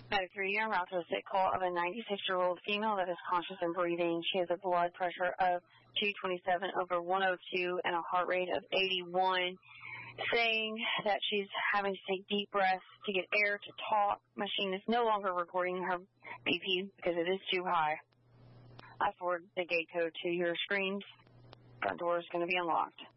At a 3-year route to a sick call of a 96-year-old female that is conscious and breathing. She has a blood pressure of 227/102 and a heart rate of 81, saying that she's having to take deep breaths to get air to talk. Machine is no longer recording her BP because it is too high. I forward the gate code to your screens. Front door is going to be unlocked.